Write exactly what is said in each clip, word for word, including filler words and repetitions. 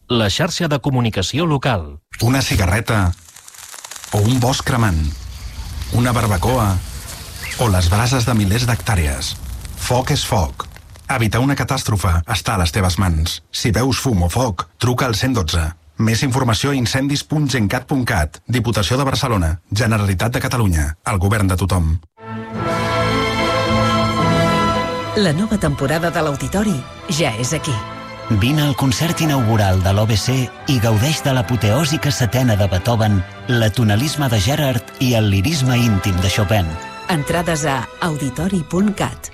la xarxa de comunicació local. Una cigarreta o un bosc cremant, una barbacoa o les brases de milers d'hectàrees. Foc és foc. Evitar una catàstrofe està a les teves mans. Si veus fum o foc, truca al cent i dotze. Més informació a incendis punt gencat punt cat. Diputació de Barcelona. Generalitat de Catalunya. El govern de tothom. La nova temporada de l'Auditori ja és aquí. Vine al concert inaugural de l'O B C i gaudeix de l'apoteòsica setena de Beethoven, l'atonalisme de Gerard i el lirisme íntim de Chopin. Entrades a auditori punt cat.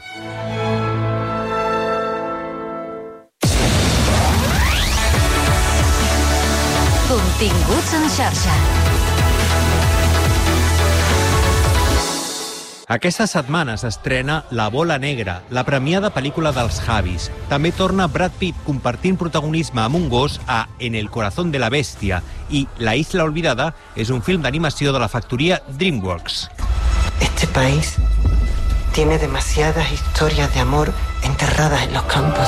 Continguts en xarxa. Aquesta setmana s'estrena La bola negra, la premiada pel·lícula dels Javis. També torna Brad Pitt compartint protagonisme amb un gos a En el corazón de la bestia i La isla olvidada és un film d'animació de la factoria DreamWorks. Este país tiene demasiadas historias de amor enterradas en los campos.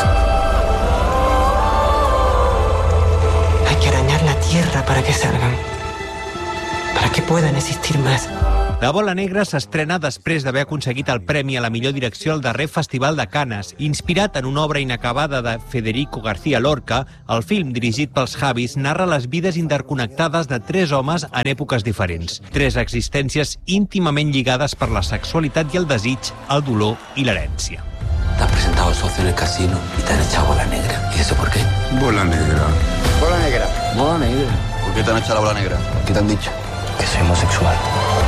Hay que arañar la tierra para que salgan, para que puedan existir más. La bola negra s'estrena després d'haver aconseguit el premi a la millor direcció al darrer Festival de Canes. Inspirat en una obra inacabada de Federico García Lorca, el film dirigit pels Javis narra les vides interconnectades de tres homes en èpoques diferents. Tres existències íntimament lligades per la sexualitat i el desig, el dolor i l'herència. Te has presentado el socio en el casino y te han echado bola negra. ¿Y eso por qué? Bola negra. Bola negra. Bola negra. ¿Por qué te han echado la bola negra? ¿Qué te han dicho? Que soy homosexual.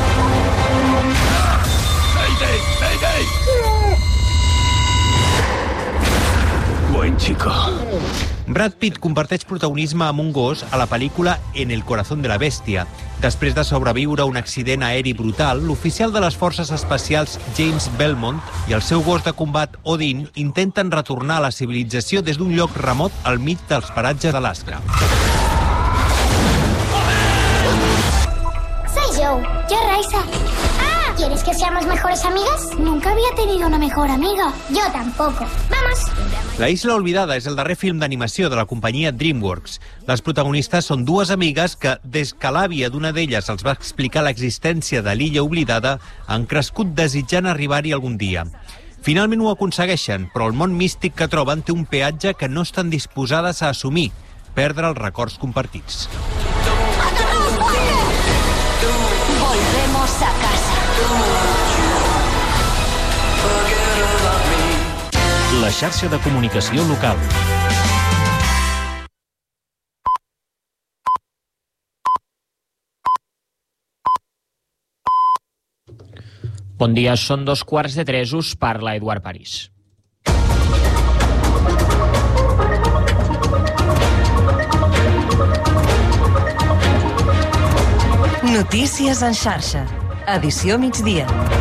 ¡Mayday! ¡Mayday! Buen chico. Brad Pitt comparteix protagonisme amb un gos a la pel·lícula En el corazón de la bestia. Després de sobreviure a un accident aeri brutal, l'oficial de les forces especials James Belmont i el seu gos de combat Odin intenten retornar a la civilització des d'un lloc remot al mig dels paratges d'Alaska. Soy Joe, yo Raisa. ¡Ah! ¿Quieres que seamos mejores amigas? Nunca había tenido una mejor amiga. Yo tampoco. ¡Vamos! La isla olvidada és el darrer film d'animació de la companyia DreamWorks. Les protagonistes són dues amigues que, des que l'àvia d'una d'elles els va explicar l'existència de l'illa oblidada, han crescut desitjant arribar-hi algun dia. Finalment ho aconsegueixen, però el món místic que troben té un peatge que no estan disposades a assumir: perdre els records compartits. Volvemos a casa. La xarxa de comunicació local. Bon dia, són dos quarts de tres, us parla Eduard París. Notícies en xarxa. Edició migdia.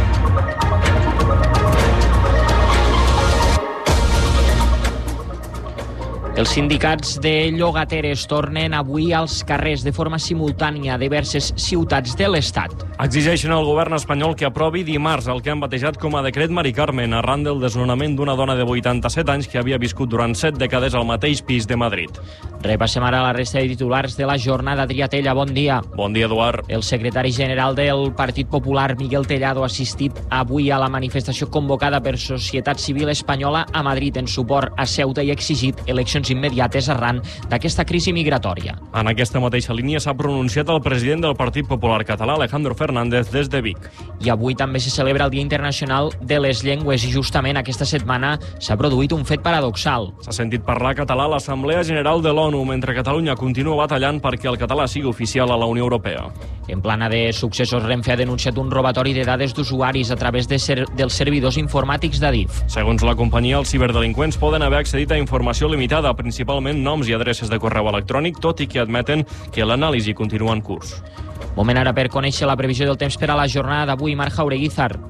Els sindicats de llogateres tornen avui als carrers de forma simultània a diverses ciutats de l'Estat. Exigeixen al govern espanyol que aprovi dimarts el que han batejat com a decret Mari Carmen, arran del desnonament d'una dona de vuitanta-set anys que havia viscut durant set dècades al mateix pis de Madrid. Repassem ara la resta de titulars de la jornada. Adrià Tella, bon dia. Bon dia, Eduard. El secretari general del Partit Popular, Miguel Tellado, ha assistit avui a la manifestació convocada per Societat Civil Espanyola a Madrid en suport a Ceuta i ha exigit eleccions immediates arran d'aquesta crisi migratòria. En aquesta mateixa línia s'ha pronunciat el president del Partit Popular català, Alejandro Fernández, des de Vic. I avui també se celebra el Dia Internacional de les Llengües i justament aquesta setmana s'ha produït un fet paradoxal. S'ha sentit parlar català a l'Assemblea General de l'ONU, mentre Catalunya continua batallant perquè el català sigui oficial a la Unió Europea. En plana de successos, Renfe ha denunciat un robatori de dades d'usuaris a través de ser dels servidors informàtics d'Adif. Segons la companyia, els ciberdelinqüents poden haver accedit a informació limitada, principalment noms i adreces de correu electrònic, tot i que admeten que l'anàlisi continua en curs. Moment ara per conèixer la previsió del temps per a la jornada d'avui. Marc Jaureguizar.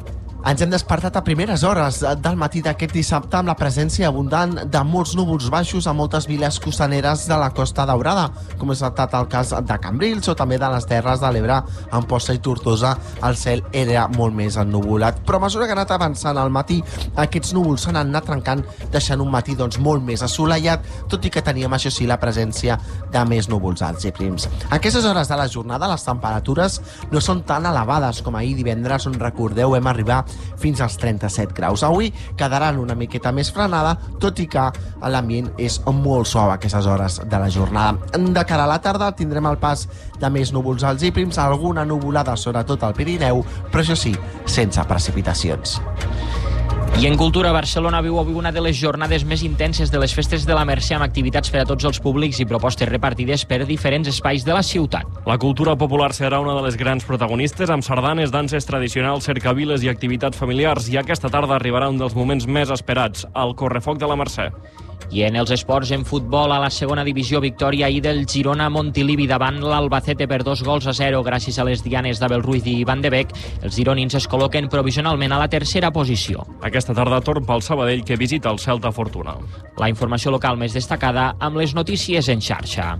Ens hem despertat a primeres hores del matí d'aquest dissabte amb la presència abundant de molts núvols baixos a moltes viles costaneres de la Costa Daurada, com és estat el cas de Cambrils o també de les Terres de l'Ebre. Amposta i Tortosa el cel era molt més ennuvolat, però a mesura que ha anat avançant al matí, aquests núvols s'han anat trencant, deixant un matí doncs, molt més assolellat, tot i que teníem, això sí, la presència de més núvols alts i prims. A aquestes hores de la jornada les temperatures no són tan elevades com ahir divendres, on recordeu vam arribar fins als trenta-set graus. Avui quedaran una miqueta més frenada, tot i que l'ambient és molt suau a aquestes hores de la jornada. De cara a la tarda tindrem el pas de més núvols alts i prims, alguna nuvolada sobretot al Pirineu, però això sí, sense precipitacions. I en cultura, Barcelona viu avui una de les jornades més intenses de les festes de la Mercè, amb activitats per a tots els públics i propostes repartides per diferents espais de la ciutat. La cultura popular serà una de les grans protagonistes, amb sardanes, danses tradicionals, cercaviles i activitats familiars, i aquesta tarda arribarà un dels moments més esperats, el Correfoc de la Mercè. I en els esports, en futbol, a la segona divisió, victòria ahir del Girona Montilivi davant l'Albacete per dos gols a zero gràcies a les dianes d'Abel Ruiz i Van de Beek. Els gironins es col·loquen provisionalment a la tercera posició. Aquesta tarda torn pel Sabadell, que visita el Celta Fortuna. La informació local més destacada amb les notícies en xarxa.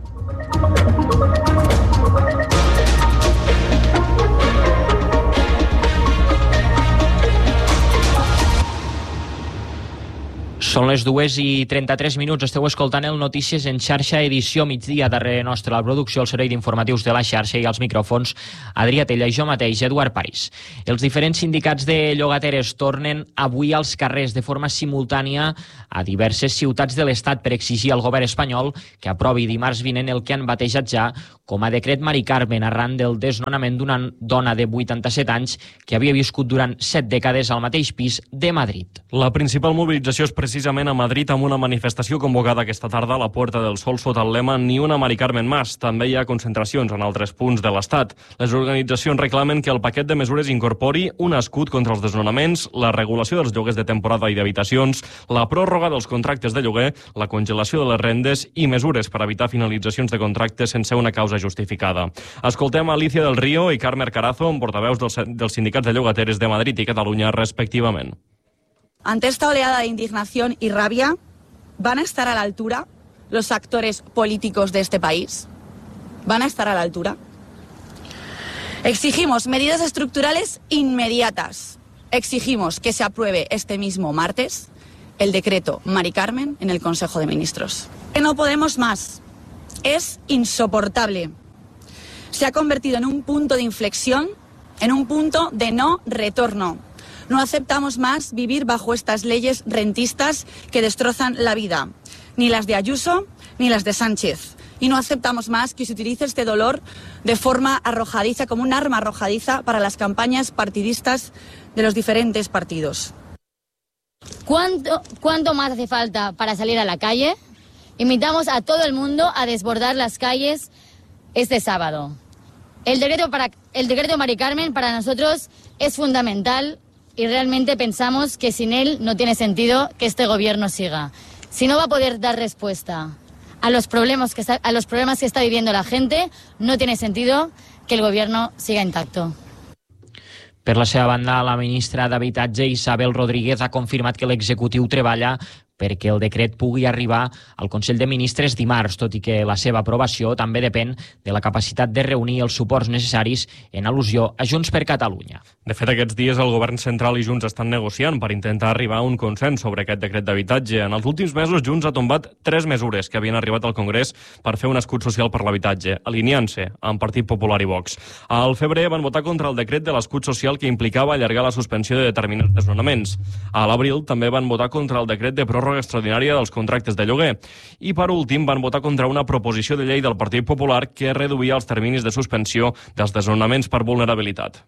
Són les dues i trenta-tres minuts. Esteu escoltant el Notícies en xarxa, edició migdia. Darrere nostre la producció, el servei d'informatius de la xarxa, i als micròfons Adrià Tella i jo mateix, Eduard París. Els diferents sindicats de llogateres tornen avui als carrers de forma simultània a diverses ciutats de l'Estat per exigir al govern espanyol que aprovi dimarts vinent el que han batejat ja com a decret Mari Carmen, arran del desnonament d'una dona de vuitanta-set anys que havia viscut durant set dècades al mateix pis de Madrid. La principal mobilització és precisament a Madrid, amb una manifestació convocada aquesta tarda a la Puerta del Sol sota el lema Ni una Mari Carmen más. També hi ha concentracions en altres punts de l'Estat. Les organitzacions reclamen que el paquet de mesures incorpori un escut contra els desnonaments, la regulació dels lloguers de temporada i d'habitacions, la pròrroga dels contractes de lloguer, la congelació de les rendes i mesures per evitar finalitzacions de contractes sense una causa justificada. Escoltem Alicia del Río i Carme Carazo, portaveus dels, dels sindicats de llogateres de Madrid i Catalunya, respectivament. Ante esta oleada de indignación y rabia, ¿van a estar a la altura los actores políticos de este país? ¿Van a estar a la altura? Exigimos medidas estructurales inmediatas. Exigimos que se apruebe este mismo martes el decreto Mari Carmen en el Consejo de Ministros. Que no podemos más. Es insoportable. Se ha convertido en un punto de inflexión, en un punto de no retorno. No aceptamos más vivir bajo estas leyes rentistas que destrozan la vida, ni las de Ayuso ni las de Sánchez. Y no aceptamos más que se utilice este dolor de forma arrojadiza, como un arma arrojadiza para las campañas partidistas de los diferentes partidos. ¿Cuánto, cuánto más hace falta para salir a la calle? Invitamos a todo el mundo a desbordar las calles este sábado. El decreto, para, el decreto Mari Carmen para nosotros es fundamental y realmente pensamos que sin él no tiene sentido que este gobierno siga. Si no va a poder dar respuesta a los problemas que está, a los problemas que está viviendo la gente, no tiene sentido que el gobierno siga intacto. Per la seva banda, la ministra d'Habitatge, Isabel Rodríguez, ha confirmat que l'executiu treballa perquè el decret pugui arribar al Consell de Ministres dimarts, tot i que la seva aprovació també depèn de la capacitat de reunir els suports necessaris, en al·lusió a Junts per Catalunya. De fet, aquests dies el govern central i Junts estan negociant per intentar arribar a un consens sobre aquest decret d'habitatge. En els últims mesos, Junts ha tombat tres mesures que havien arribat al Congrés per fer un escut social per l'habitatge, alineant-se amb Partit Popular i Vox. Al febrer van votar contra el decret de l'escut social que implicava allargar la suspensió de determinats desnonaments. A l'abril també van votar contra el decret de pròrroga extraordinària dels contractes de lloguer. I per últim van votar contra una proposició de llei del Partit Popular que reduïa els terminis de suspensió dels desnonaments per vulnerabilitat.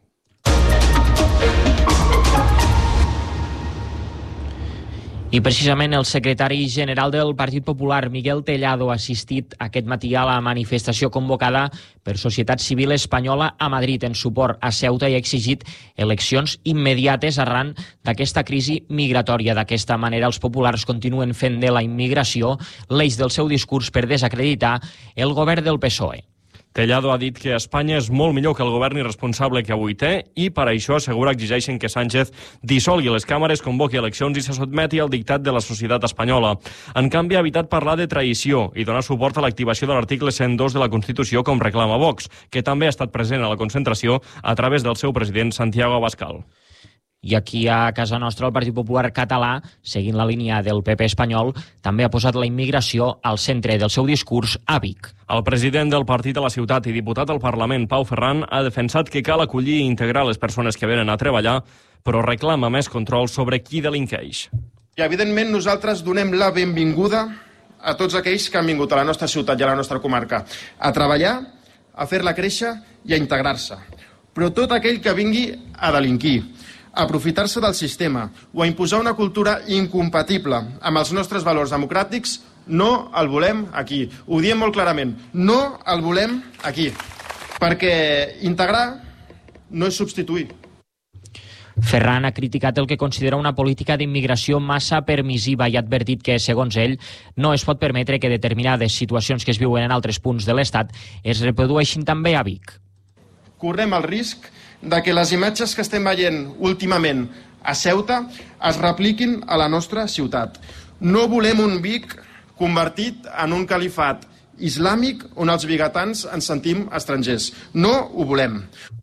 I precisament el secretari general del Partit Popular, Miguel Tellado, ha assistit aquest matí a la manifestació convocada per Societat Civil Espanyola a Madrid en suport a Ceuta i ha exigit eleccions immediates arran d'aquesta crisi migratòria. D'aquesta manera, els populars continuen fent de la immigració l'eix del seu discurs per desacreditar el govern del P S O E. Tellado ha dit que Espanya és molt millor que el govern irresponsable que avui té i per això assegura exigeixen que Sánchez dissolgui les càmeres, convoqui eleccions i se sotmeti al dictat de la societat espanyola. En canvi, ha evitat parlar de traïció i donar suport a l'activació de l'article cent dos de la Constitució com reclama Vox, que també ha estat present a la concentració a través del seu president Santiago Abascal. I aquí a casa nostra el Partit Popular català, seguint la línia del P P espanyol, també ha posat la immigració al centre del seu discurs a Vic. El president del partit a la ciutat i diputat al Parlament, Pau Ferran, ha defensat que cal acollir i integrar les persones que venen a treballar, però reclama més control sobre qui delinqueix. I evidentment nosaltres donem la benvinguda a tots aquells que han vingut a la nostra ciutat i a la nostra comarca a treballar, a fer-la créixer i a integrar-se. Però tot aquell que vingui a delinquir, a aprofitar-se del sistema o a imposar una cultura incompatible amb els nostres valors democràtics, no el volem aquí. Ho diem molt clarament, no el volem aquí. Perquè integrar no és substituir. Ferran ha criticat el que considera una política d'immigració massa permissiva i ha advertit que, segons ell, no es pot permetre que determinades situacions que es viuen en altres punts de l'Estat es reprodueixin també a Vic. Correm el risc de que les imatges que estem veient últimament a Ceuta es repliquin a la nostra ciutat. No volem un Vic convertit en un califat islàmic on els vigatans ens sentim estrangers. No ho volem.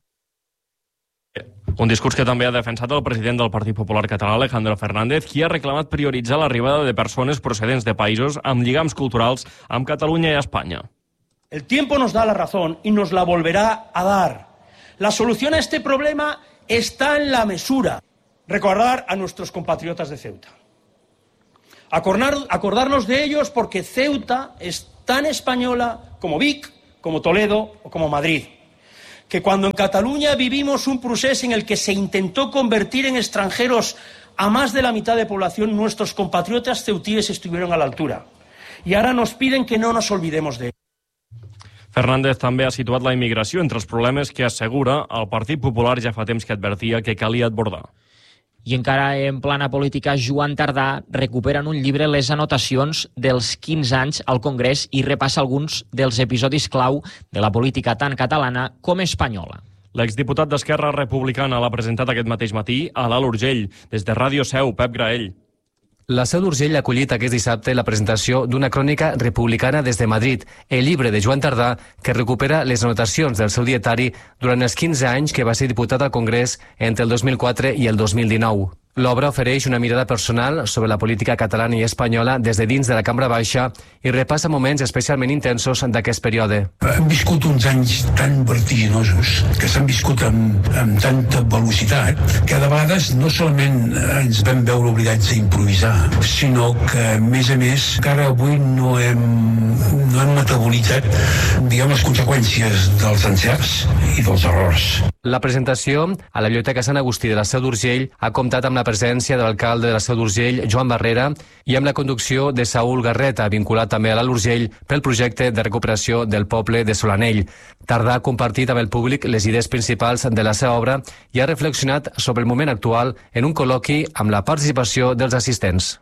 Un discurs que també ha defensat el president del Partit Popular català, Alejandro Fernández, qui ha reclamat prioritzar l'arribada de persones procedents de països amb lligams culturals amb Catalunya i Espanya. El tiempo nos da la razón y nos la volverá a dar. La solución a este problema está en la mesura. Recordar a nuestros compatriotas de Ceuta. Acordar, acordarnos de ellos porque Ceuta es tan española como Vic, como Toledo o como Madrid. Que cuando en Cataluña vivimos un proceso en el que se intentó convertir en extranjeros a más de la mitad de población, nuestros compatriotas ceutíes estuvieron a la altura. Y ahora nos piden que no nos olvidemos de ellos. Fernández també ha situat la immigració entre els problemes que assegura el Partit Popular ja fa temps que advertia que calia abordar. I encara en plana política, Joan Tardà recupera en un llibre les anotacions dels quinze anys al Congrés i repassa alguns dels episodis clau de la política tant catalana com espanyola. L'exdiputat d'Esquerra Republicana l'ha presentat aquest mateix matí a l'Alt Urgell. Des de Ràdio Seu, Pep Graell. La Seu d'Urgell ha acollit aquest dissabte la presentació d'una crònica republicana des de Madrid, el llibre de Joan Tardà, que recupera les anotacions del seu dietari durant els quinze anys que va ser diputat al Congrés entre el dos mil quatre i el dos mil dinou. L'obra ofereix una mirada personal sobre la política catalana i espanyola des de dins de la Cambra Baixa i repassa moments especialment intensos d'aquest període. Hem viscut uns anys tan vertiginosos, que s'han viscut amb, amb tanta velocitat, que de vegades no solament ens vam veure obligats a improvisar, sinó que, a més a més, encara avui no hem, no hem metabolitzat, diguem, les conseqüències dels encerts i dels errors. La presentació a la Biblioteca Sant Agustí de la Seu d'Urgell ha comptat amb la presència de l'alcalde de la Seu d'Urgell, Joan Barrera, i amb la conducció de Saúl Garreta, vinculat també a l'Alt Urgell pel projecte de recuperació del poble de Solanell. Tardà ha compartit amb el públic les idees principals de la seva obra i ha reflexionat sobre el moment actual en un col·loqui amb la participació dels assistents.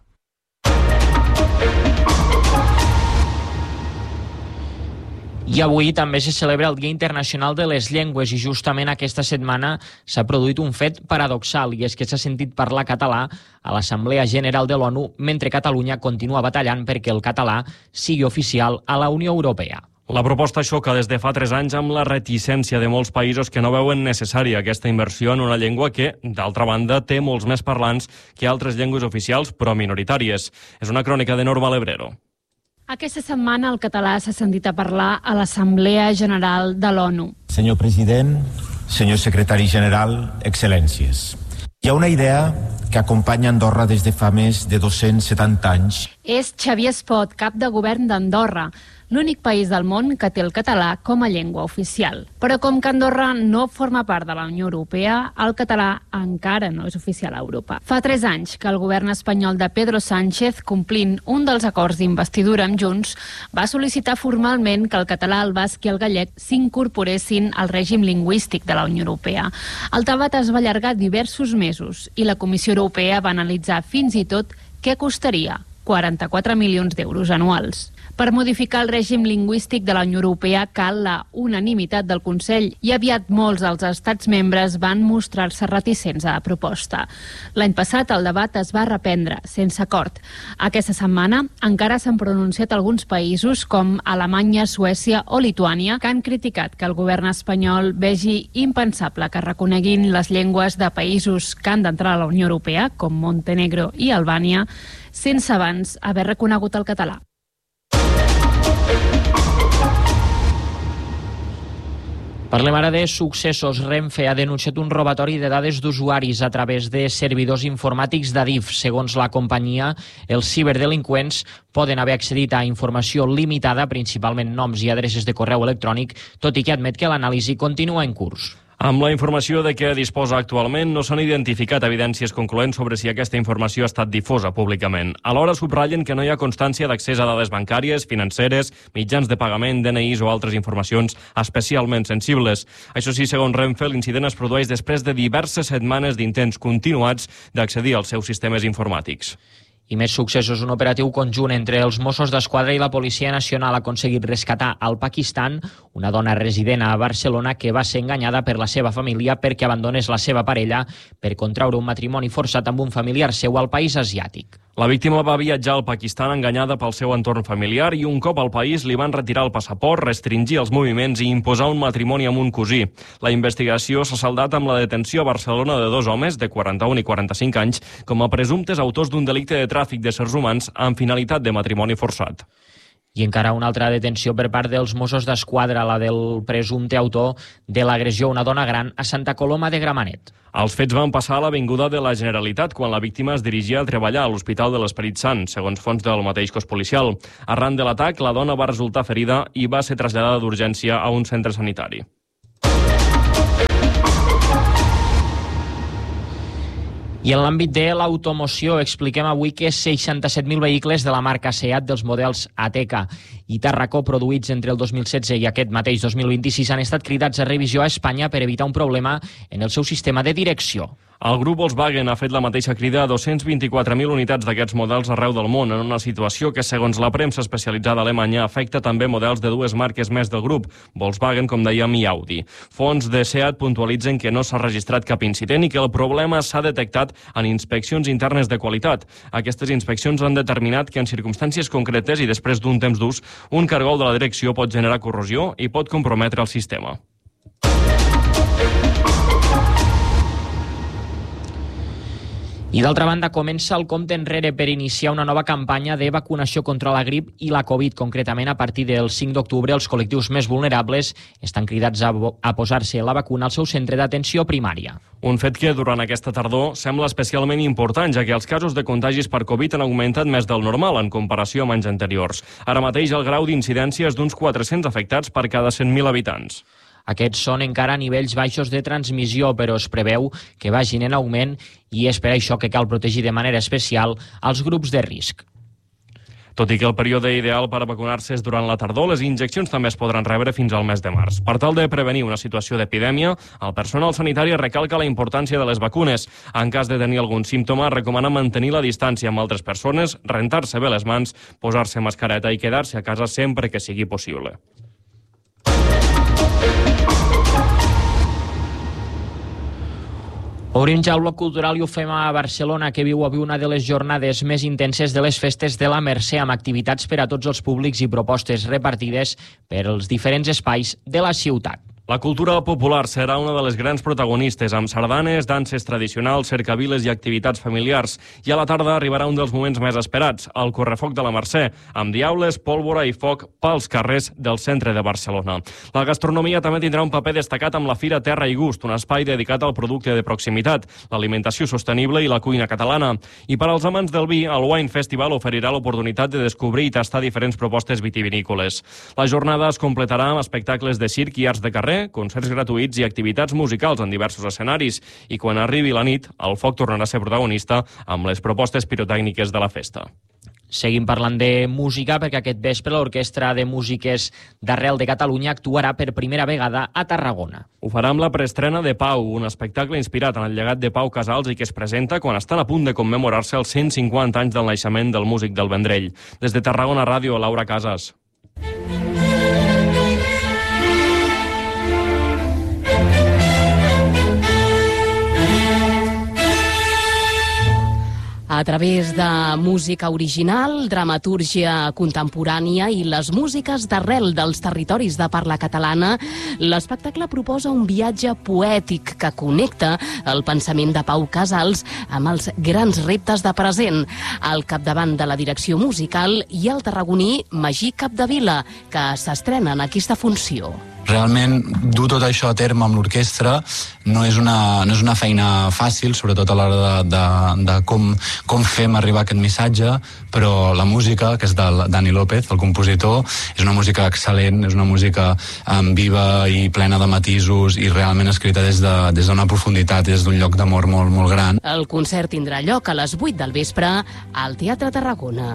I avui també se celebra el Dia Internacional de les Llengües i justament aquesta setmana s'ha produït un fet paradoxal i és que s'ha sentit parlar català a l'Assemblea General de l'ONU mentre Catalunya continua batallant perquè el català sigui oficial a la Unió Europea. La proposta xoca des de fa tres anys amb la reticència de molts països que no veuen necessària aquesta inversió en una llengua que, d'altra banda, té molts més parlants que altres llengües oficials però minoritàries. És una crònica de Norma Lebrero. Aquesta setmana el català s'ha sentit a parlar a l'Assemblea General de l'ONU. Senyor president, senyor secretari general, excel·lències. Hi ha una idea que acompanya Andorra des de fa més de dos-cents setanta anys. És Xavier Espot, cap de govern d'Andorra, l'únic país del món que té el català com a llengua oficial. Però com que Andorra no forma part de la Unió Europea, el català encara no és oficial a Europa. Fa tres anys que el govern espanyol de Pedro Sánchez, complint un dels acords d'investidura amb Junts, va sol·licitar formalment que el català, el basc i el gallec s'incorporessin al règim lingüístic de la Unió Europea. El debat es va allargar diversos mesos i la Comissió Europea va analitzar fins i tot què costaria quaranta-quatre milions d'euros anuals. Per modificar el règim lingüístic de la Unió Europea cal la unanimitat del Consell i aviat molts dels estats membres van mostrar-se reticents a la proposta. L'any passat el debat es va reprendre sense acord. Aquesta setmana encara s'han pronunciat alguns països com Alemanya, Suècia o Lituània que han criticat que el govern espanyol vegi impensable que reconeguin les llengües de països que han d'entrar a la Unió Europea, com Montenegro i Albània, sense abans haver reconegut el català. Parlem ara de successos. Renfe ha denunciat un robatori de dades d'usuaris a través de servidors informàtics d'Adif. Segons la companyia, els ciberdelinqüents poden haver accedit a informació limitada, principalment noms i adreces de correu electrònic, tot i que admet que l'anàlisi continua en curs. Amb la informació de què disposa actualment, no s'han identificat evidències concloents sobre si aquesta informació ha estat difosa públicament. Alhora subratllen que no hi ha constància d'accés a dades bancàries, financeres, mitjans de pagament, D N Is o altres informacions especialment sensibles. Això sí, segons Renfe, l'incident es produeix després de diverses setmanes d'intents continuats d'accedir als seus sistemes informàtics. I més successos. Un operatiu conjunt entre els Mossos d'Esquadra i la Policia Nacional ha aconseguit rescatar al Pakistan una dona resident a Barcelona que va ser enganyada per la seva família perquè abandonés la seva parella per contraure un matrimoni forçat amb un familiar seu al país asiàtic. La víctima va viatjar al Pakistan enganyada pel seu entorn familiar i un cop al país li van retirar el passaport, restringir els moviments i imposar un matrimoni amb un cosí. La investigació s'ha saldat amb la detenció a Barcelona de dos homes de quaranta-un i quaranta-cinc anys com a presumptes autors d'un delicte de tràfic d'éssers humans amb finalitat de matrimoni forçat. I encara una altra detenció per part dels Mossos d'Esquadra, la del presumpte autor de l'agressió a una dona gran a Santa Coloma de Gramenet. Els fets van passar a l'Avinguda de la Generalitat quan la víctima es dirigia a treballar a l'Hospital de l'Esperit Sant, segons fonts del mateix cos policial. Arran de l'atac, la dona va resultar ferida i va ser traslladada d'urgència a un centre sanitari. I en l'àmbit de l'automoció expliquem avui que seixanta-set mil vehicles de la marca SEAT dels models Ateca i Tarraco produïts entre el dos mil setze i aquest mateix dos mil vint-i-sis han estat cridats a revisió a Espanya per evitar un problema en el seu sistema de direcció. El grup Volkswagen ha fet la mateixa crida a dos-cents vint-i-quatre mil unitats d'aquests models arreu del món, en una situació que, segons la premsa especialitzada alemanya, afecta també models de dues marques més del grup, Volkswagen, com dèiem, i Audi. Fons de SEAT puntualitzen que no s'ha registrat cap incident i que el problema s'ha detectat en inspeccions internes de qualitat. Aquestes inspeccions han determinat que en circumstàncies concretes i després d'un temps d'ús, un cargol de la direcció pot generar corrosió i pot comprometre el sistema. I d'altra banda, comença el compte enrere per iniciar una nova campanya de vacunació contra la grip i la Covid. Concretament, a partir del cinc d'octubre, els col·lectius més vulnerables estan cridats a, a posar-se la vacuna al seu centre d'atenció primària. Un fet que durant aquesta tardor sembla especialment important, ja que els casos de contagis per Covid han augmentat més del normal en comparació amb anys anteriors. Ara mateix el grau d'incidència és d'uns quatre-cents afectats per cada cent mil habitants. Aquests són encara nivells baixos de transmissió, però es preveu que vagin en augment i és per això que cal protegir de manera especial els grups de risc. Tot i que el període ideal per a vacunar-se és durant la tardor, les injeccions també es podran rebre fins al mes de març. Per tal de prevenir una situació d'epidèmia, el personal sanitari recalca la importància de les vacunes. En cas de tenir algun símptoma, recomana mantenir la distància amb altres persones, rentar-se bé les mans, posar-se mascareta i quedar-se a casa sempre que sigui possible. Obrim ja el bloc cultural i ho fem a Barcelona, que viu avui una de les jornades més intenses de les festes de la Mercè, amb activitats per a tots els públics i propostes repartides per als diferents espais de la ciutat. La cultura popular serà una de les grans protagonistes, amb sardanes, danses tradicionals, cercaviles i activitats familiars. I a la tarda arribarà un dels moments més esperats, el correfoc de la Mercè, amb diaules, pólvora i foc pels carrers del centre de Barcelona. La gastronomia també tindrà un paper destacat amb la Fira Terra i Gust, un espai dedicat al producte de proximitat, l'alimentació sostenible i la cuina catalana. I per als amants del vi, el Wine Festival oferirà l'oportunitat de descobrir i tastar diferents propostes vitivinícoles. La jornada es completarà amb espectacles de circ i arts de carrer, concerts gratuïts i activitats musicals en diversos escenaris, i quan arribi la nit, el foc tornarà a ser protagonista amb les propostes pirotècniques de la festa. Seguim parlant de música perquè aquest vespre l'Orquestra de Músiques d'Arrel de Catalunya actuarà per primera vegada a Tarragona. Ho farà amb la preestrena de Pau, un espectacle inspirat en el llegat de Pau Casals i que es presenta quan estan a punt de commemorar-se els cent cinquanta anys del naixement del músic del Vendrell. Des de Tarragona Ràdio, Laura Casas. A través de música original, dramatúrgia contemporània i les músiques d'arrel dels territoris de parla catalana, l'espectacle proposa un viatge poètic que connecta el pensament de Pau Casals amb els grans reptes de present. Al capdavant de la direcció musical hi ha el tarragoní Magí Capdevila, que s'estrena en aquesta funció. Realment, dur tot això a terme amb l'orquestra no és una, no és una feina fàcil, sobretot a l'hora de, de, de com, com fem arribar aquest missatge, però la música, que és del Dani López, el compositor, és una música excel·lent, és una música um, viva i plena de matisos i realment escrita des de, des d'una profunditat, des d'un lloc d'amor molt, molt gran. El concert tindrà lloc a les vuit del vespre al Teatre Tarragona.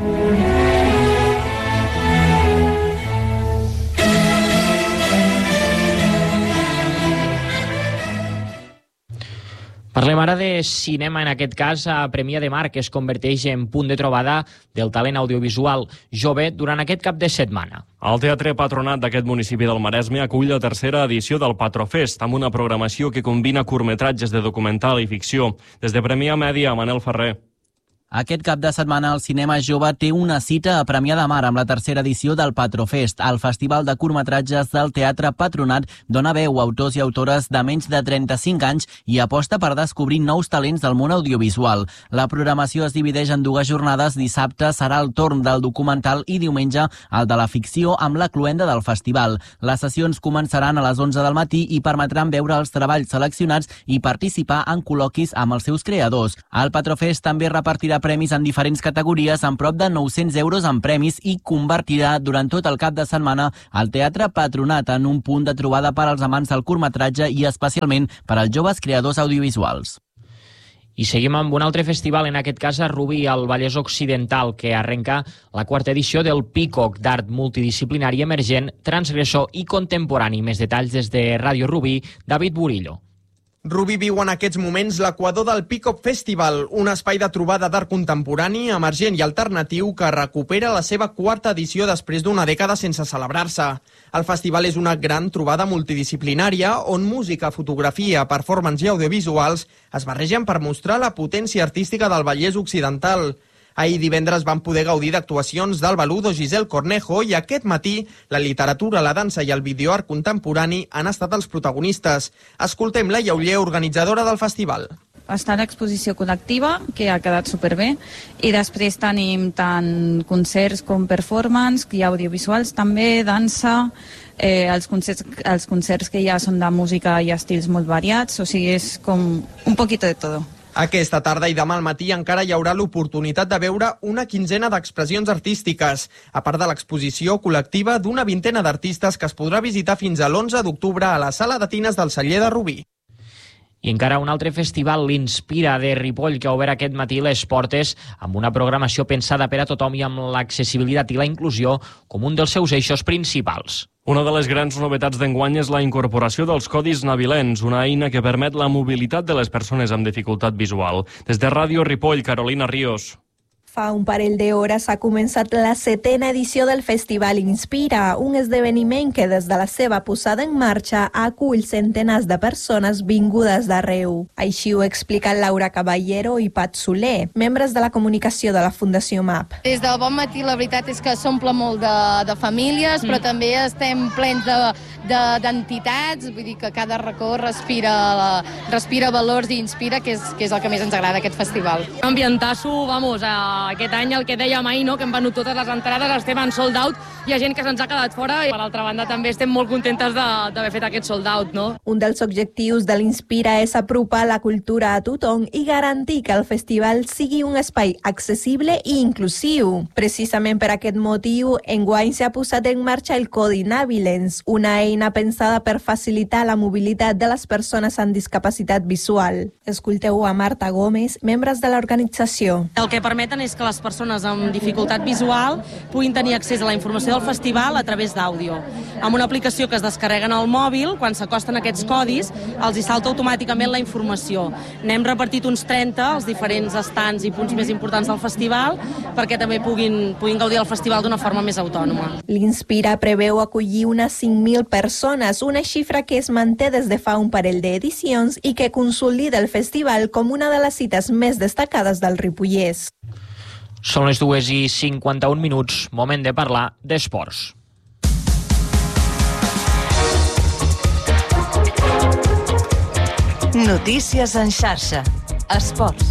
Parlem ara de cinema, en aquest cas a Premià de Mar, que es converteix en punt de trobada del talent audiovisual jove durant aquest cap de setmana. El Teatre Patronat d'aquest municipi del Maresme acull la tercera edició del Patrofest, amb una programació que combina curtmetratges de documental i ficció. Des de Premià Mèdia, Manel Ferrer. Aquest cap de setmana el cinema jove té una cita a Premià de Mar amb la tercera edició del Patrofest. El Festival de Curtmetratges del Teatre Patronat dona veu a autors i autores de menys de trenta-cinc anys i aposta per descobrir nous talents del món audiovisual. La programació es divideix en dues jornades. Dissabte serà el torn del documental i diumenge el de la ficció amb la cloenda del festival. Les sessions començaran a les onze del matí i permetran veure els treballs seleccionats i participar en col·loquis amb els seus creadors. El Patrofest també repartirà premis en diferents categories amb prop de nou-cents euros en premis i convertirà durant tot el cap de setmana el Teatre Patronat en un punt de trobada per als amants del curtmetratge i especialment per als joves creadors audiovisuals. I seguim amb un altre festival, en aquest cas a Rubí, al Vallès Occidental, que arrenca la quarta edició del Peacock d'art multidisciplinari emergent, transgressor i contemporani. Més detalls des de Ràdio Rubí, David Burillo. Rubí viu en aquests moments l'equador del Peacock Festival, un espai de trobada d'art contemporani, emergent i alternatiu que recupera la seva quarta edició després d'una dècada sense celebrar-se. El festival és una gran trobada multidisciplinària on música, fotografia, performance i audiovisuals es barregen per mostrar la potència artística del Vallès Occidental. Ahir divendres van poder gaudir d'actuacions del Baludo Giselle Cornejo i aquest matí la literatura, la dansa i el videoart contemporani han estat els protagonistes. Escoltem la Llauller, organitzadora del festival. Està l'exposició col·lectiva, que ha quedat superbé, i després tenim tant concerts com performance, i audiovisuals també, dansa, eh, els, concerts, els concerts que hi ha són de música i estils molt variats, o sigui, és com un poquito de todo. Aquesta tarda i demà al matí encara hi haurà l'oportunitat de veure una quinzena d'expressions artístiques, a part de l'exposició col·lectiva d'una vintena d'artistes que es podrà visitar fins a l'onze d'octubre a la Sala de Tines del Celler de Rubí. I encara un altre festival, l'Inspira, de Ripoll, que ha obert aquest matí les portes amb una programació pensada per a tothom i amb l'accessibilitat i la inclusió com un dels seus eixos principals. Una de les grans novetats d'enguany és la incorporació dels codis navilents, una eina que permet la mobilitat de les persones amb dificultat visual. Des de Ràdio Ripoll, Carolina Ríos. Fa un parell d'hores ha començat la setena edició del Festival Inspira, un esdeveniment que des de la seva posada en marxa acull centenars de persones vingudes d'arreu. Així ho expliquen Laura Caballero i Pat Soler, membres de la comunicació de la Fundació M A P. Des del bon matí la veritat és que s'omple molt de, de famílies, mm. però també estem plens de, de, d'entitats, vull dir que cada racó respira, respira valors i inspira, que és, que és el que més ens agrada aquest festival. Ambientasso, vamos, a aquest any el que dèiem ahir, no? Que hem venut totes les entrades, estem en sold out, hi ha gent que se'ns ha quedat fora i per l'altra banda també estem molt contentes d'haver fet aquest sold out, no? Un dels objectius de l'Inspira és apropar la cultura a tothom i garantir que el festival sigui un espai accessible i inclusiu. Precisament per aquest motiu, enguany s'ha posat en marxa el Codi Navilens, una eina eina pensada per facilitar la mobilitat de les persones amb discapacitat visual. Escolteu a Marta Gómez, membres de l'organització. El que permeten és que les persones amb dificultat visual puguin tenir accés a la informació del festival a través d'àudio. Amb una aplicació que es descarreguen al mòbil, quan s'acosten aquests codis, els hi salta automàticament la informació. N'hem repartit uns trenta als diferents estants i punts més importants del festival perquè també puguin, puguin gaudir del festival d'una forma més autònoma. L'Inspira preveu acollir unes cinc mil persones, una xifra que es manté des de fa un parell d'edicions i que consolida el festival com una de les cites més destacades del Ripollès. Són les dues i cinquanta-un minuts, moment de parlar d'esports. Notícies en xarxa. Esports.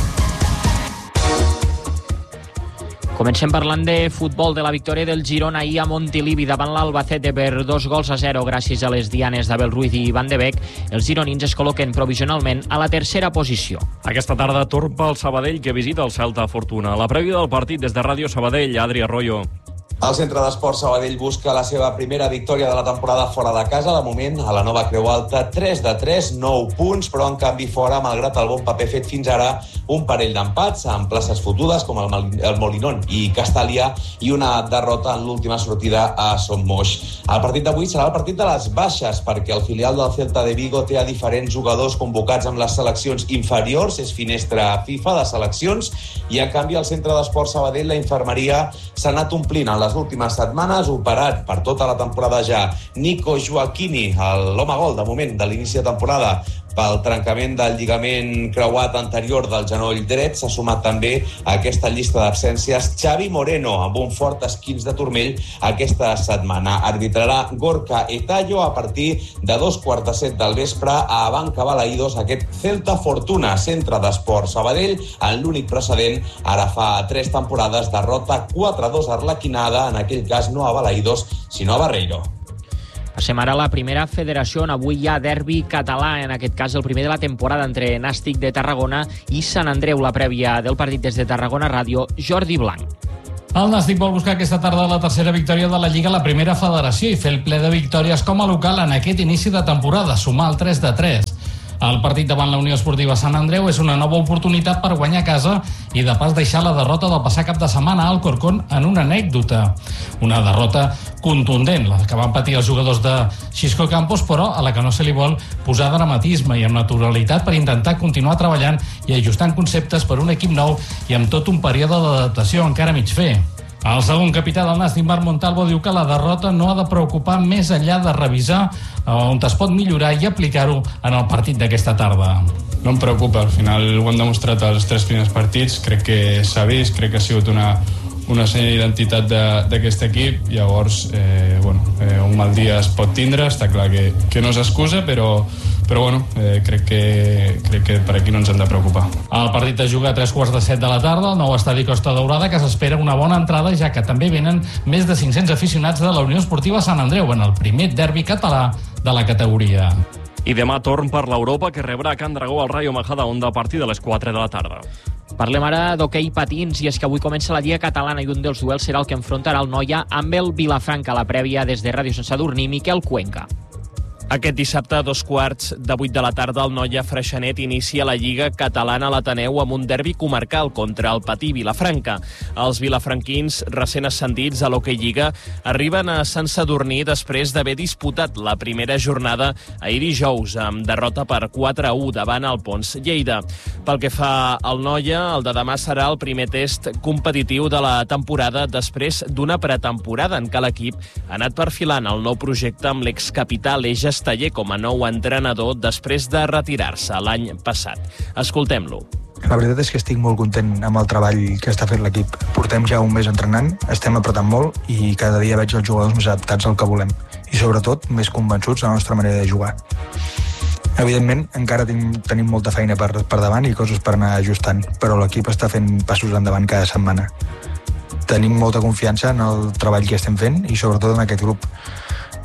Comencem parlant de futbol, de la victòria del Girona ahir a Montilivi davant l'Albacete per dos gols a zero gràcies a les dianes d'Abel Ruiz i Van de Beek. Els gironins es col·loquen provisionalment a la tercera posició. Aquesta tarda torn pel Sabadell, que visita el Celta Fortuna. La prèvia del partit des de Ràdio Sabadell, Adri Arroyo. El Centre d'Esports Sabadell busca la seva primera victòria de la temporada fora de casa. De moment, a la nova Creu Alta, tres de tres, nou punts, però en canvi fora, malgrat el bon paper fet fins ara, un parell d'empats amb places fotudes com el Molinón i Castàlia i una derrota en l'última sortida a Son Moix. El partit d'avui serà el partit de les baixes, perquè el filial del Celta de Vigo té a diferents jugadors convocats amb les seleccions inferiors, és finestra FIFA de seleccions, i en canvi al Centre d'Esports Sabadell la infermeria s'ha anat omplint en les últimes setmanes, operat per tota la temporada ja Nico Joaquini, l'home gol de moment de l'inici de temporada pel trencament del lligament creuat anterior del genoll dret. S'ha sumat també a aquesta llista d'absències Xavi Moreno, amb un fort esquinç de turmell aquesta setmana. Arbitrarà Gorka Etallo a partir de dos quarts de set del vespre a Abanca Balaïdos, aquest Celta Fortuna, Centre d'Esports Sabadell, en l'únic precedent, ara fa tres temporades, derrota quatre a dos arlequinada, en aquell cas no a Balaïdos, sinó a Barreiro. Passem ara a la primera federació, on avui hi ha derbi català, en aquest cas el primer de la temporada entre Nàstic de Tarragona i Sant Andreu. La prèvia del partit des de Tarragona Ràdio, Jordi Blanc. El Nàstic vol buscar aquesta tarda la tercera victòria de la Lliga a la primera federació i fer el ple de victòries com a local en aquest inici de temporada, sumar el tres de tres. El partit davant la Unió Esportiva Sant Andreu és una nova oportunitat per guanyar a casa i de pas deixar la derrota del passat cap de setmana al Alcorcón en una anècdota. Una derrota contundent, la que van patir els jugadors de Xisco Campos, però a la que no se li vol posar dramatisme i amb naturalitat per intentar continuar treballant i ajustant conceptes per un equip nou i amb tot un període d'adaptació encara mig fer. El segon capità del Nàstic, Marc Montalvo, diu que la derrota no ha de preocupar més enllà de revisar on es pot millorar i aplicar-ho en el partit d'aquesta tarda. No em preocupa, al final ho han demostrat els tres primers partits, crec que s'ha vist, crec que ha sigut una, una senya d'identitat d'aquest equip, llavors eh, bueno, eh, un mal dia es pot tindre, està clar que, que no s'excusa, però però bueno, eh, crec, que, crec que per aquí no ens hem de preocupar. El partit es juga a tres quarts de set de la tarda al nou estadi Costa Daurada, que s'espera una bona entrada, ja que també venen més de cinc-cents aficionats de la Unió Esportiva Sant Andreu en el primer derbi català de la categoria. I demà torn per l'Europa, que rebrà a Can Dragó al Rayo Majadahonda a partir de les quatre de la tarda. Parlem ara d'hoquei patins, i és que avui comença la Lliga Catalana i un dels duels serà el que enfrontarà el Noia amb el Vilafranca. La prèvia des de Ràdio Sant Sadurní, Miquel Cuenca. Aquest dissabte, a dos quarts de vuit de la tarda, el Noia Freixenet inicia la Lliga Catalana a l'Ateneu amb un derbi comarcal contra el Patí Vilafranca. Els vilafranquins, recent ascendits a l'Hockey Lliga, arriben a Sant Sadurní després d'haver disputat la primera jornada ahir dijous, amb derrota per quatre a u davant el Pons Lleida. Pel que fa al Noia, el de demà serà el primer test competitiu de la temporada després d'una pretemporada en què l'equip ha anat perfilant el nou projecte amb l'excapità Aleix Esteller com a nou entrenador després de retirar-se l'any passat. Escoltem-lo. La veritat és que estic molt content amb el treball que està fent l'equip. Portem ja un mes entrenant, estem apretant molt i cada dia veig els jugadors més adaptats al que volem i sobretot més convençuts de la nostra manera de jugar. Evidentment, encara tenim, tenim molta feina per, per davant i coses per anar ajustant, però l'equip està fent passos endavant cada setmana. Tenim molta confiança en el treball que estem fent i sobretot en aquest grup.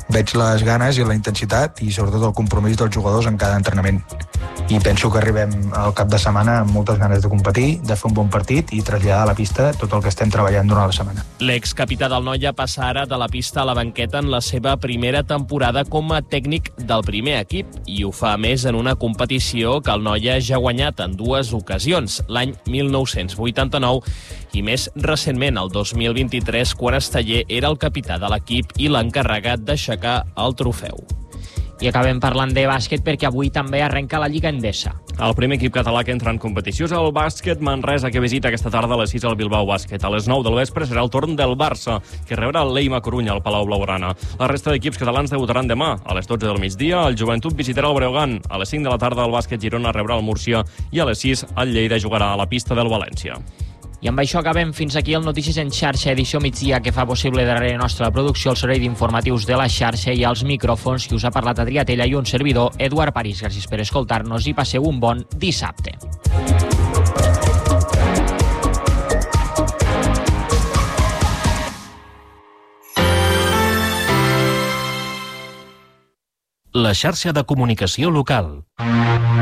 veig les ganes i la intensitat i sobretot el compromís dels jugadors en cada entrenament. I penso que arribem al cap de setmana amb moltes ganes de competir, de fer un bon partit i traslladar a la pista tot el que estem treballant durant la setmana. L'excapità del Noia passa ara de la pista a la banqueta en la seva primera temporada com a tècnic del primer equip i ho fa més en una competició que el Noia ja ha guanyat en dues ocasions, l'any mil nou-cents vuitanta-nou i més recentment, el dos mil vint-i-tres, quan Esteller era el capità de l'equip i l'encarregat d'aixecar el trofeu. I acabem parlant de bàsquet perquè avui també arrenca la Lliga Endesa. El primer equip català que entra en competició és el bàsquet Manresa, que visita aquesta tarda a les sis al Bilbao Bàsquet. A les nou del vespre serà el torn del Barça, que rebrà el Leima Corunya al Palau Blaugrana. La resta d'equips catalans debutaran demà. A les dotze del migdia, el Joventut visitarà el Breogán. A les cinc de la tarda, el bàsquet Girona rebrà el Múrcia i a les sis, el Lleida jugarà a la pista del València. I amb això acabem. Fins aquí el Notícies en xarxa, edició migdia, que fa possible darrere nostra la producció, el servei d'informatius de la xarxa i als micròfons, qui us ha parlat Adrià Tella i un servidor, Eduard París. Gràcies per escoltar-nos i passeu un bon dissabte. La xarxa de comunicació local.